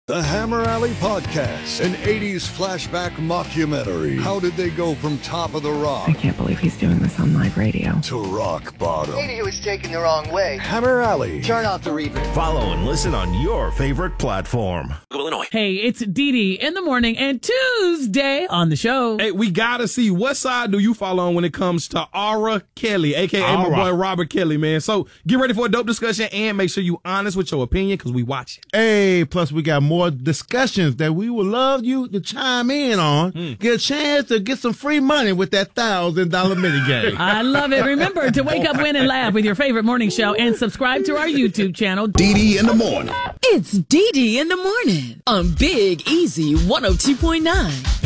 The Hammer Alley Podcast, an 80s flashback mockumentary. How did they go from top of the rock? I can't believe he's doing this on live radio. To rock bottom. Maybe he was taken the wrong way. Hammer Alley. Turn off the reverb. Follow and listen on your favorite platform. Illinois. Hey, it's Dee Dee in the morning and Tuesday on the show. Hey, we gotta see what side do you fall on when it comes to Aura Kelly, a.k.a. my boy Robert Kelly, man. So get ready for a dope discussion and make sure you honest with your opinion because we watching. Hey, plus we got more discussions that we would love you to chime in on. Get a chance to get some free money with that $1,000 minigame. I love it. Remember to wake up, win, and laugh with your favorite morning show and subscribe to our YouTube channel. Dee Dee in the morning. It's Dee Dee in the morning on Big Easy 102.9.